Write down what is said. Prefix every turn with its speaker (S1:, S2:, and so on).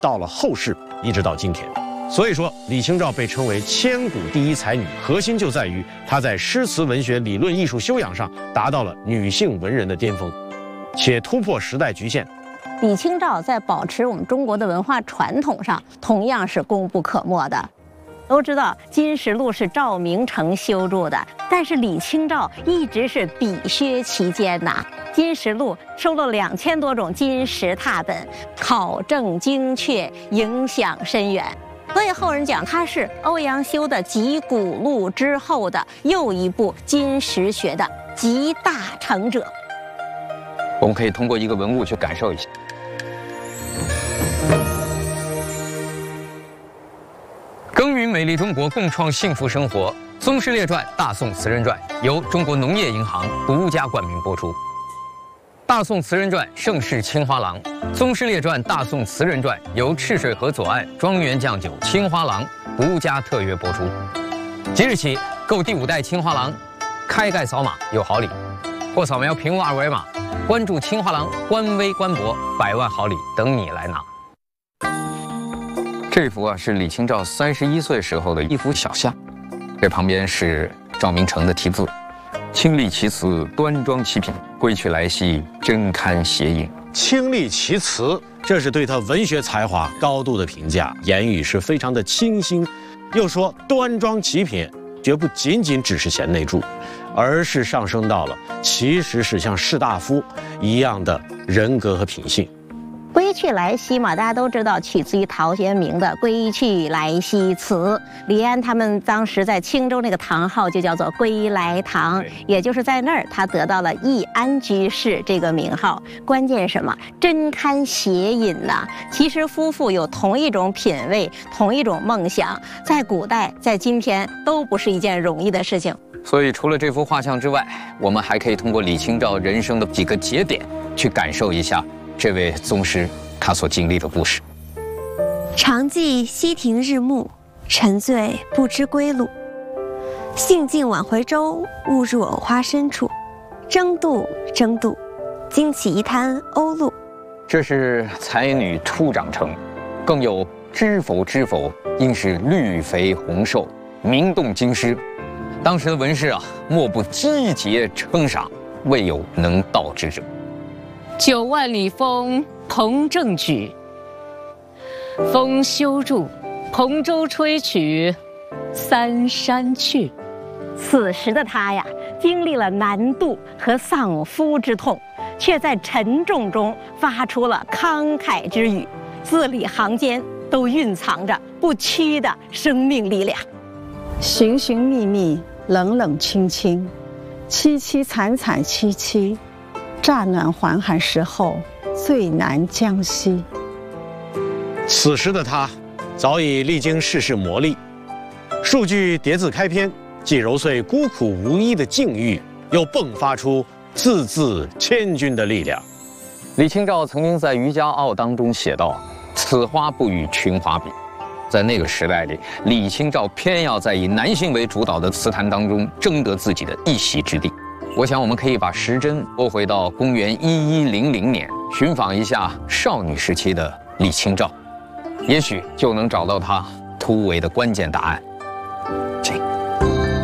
S1: 到了后世，一直到今天。所以说，李清照被称为千古第一才女，核心就在于她在诗词文学理论艺术修养上达到了女性文人的巅峰，且突破时代局限。
S2: 李清照在保持我们中国的文化传统上，同样是功不可没的。都知道金石录是赵明诚修筑的，但是李清照一直是笔削其间呐。金石录收录2000多种金石拓本，考证精确，影响深远。所以后人讲它是欧阳修的《集古录》之后的又一部金石学的集大成者。
S3: 我们可以通过一个文物去感受一下。耕耘美丽中国，共创幸福生活。《宗师列传》《大宋词人传》由中国农业银行独家冠名播出。《大宋词人传》盛世青花郎，《宗师列传》《大宋词人传》由赤水河左岸庄园酱酒青花郎独家特约播出。即日起购第5代青花郎，开盖扫码有好礼，或扫描屏幕2维码，关注青花郎官微官博，100万好礼等你来拿。这幅啊是李清照31岁时候的一幅小像，这旁边是赵明诚的题字：清丽其词，端庄其品，归去来兮，真堪写影。
S1: 清丽其词，这是对他文学才华高度的评价，言语是非常的清新。又说端庄其品，绝不仅仅只是贤内助，而是上升到了其实是像士大夫一样的人格和品性。
S2: 归去来兮嘛，大家都知道，取自于陶渊明的《归去来兮辞》。李安他们当时在青州那个堂号就叫做归来堂，也就是在那儿他得到了易安居士这个名号。关键是什么？真堪写引呐！其实夫妇有同一种品味，同一种梦想，在古代，在今天都不是一件容易的事情。
S3: 所以除了这幅画像之外，我们还可以通过李清照人生的几个节点去感受一下这位宗师他所经历的故事。
S4: 常记溪亭日暮，沉醉不知归路。兴尽晚回舟，误入藕花深处。争渡，争渡，惊起一滩鸥鹭。
S3: 这是才女初长成，更有知否知否，应是绿肥红瘦，名动京师。当时的文士啊，莫不击节称赏，未有能到之者。
S5: 9万里风蓬正举，风休住，蓬舟吹取三山去。
S2: 此时的他呀，经历了难渡和丧夫之痛，却在沉重中发出了慷慨之语，字里行间都蕴藏着不屈的生命力量。
S6: 寻寻觅觅，冷冷清清，凄凄惨惨戚戚，乍暖还寒时候，最难将息。
S1: 此时的他早已历经世事磨砺，数句叠字开篇，既揉碎孤苦无依的境遇，又迸发出字字千钧的力量。
S3: 李清照曾经在《渔家傲》当中写道：“此花不与群花比。”在那个时代里，李清照偏要在以男性为主导的词坛当中争得自己的一席之地。我想我们可以把时针拨回到公元1100年，寻访一下少女时期的李清照，也许就能找到她突围的关键答案。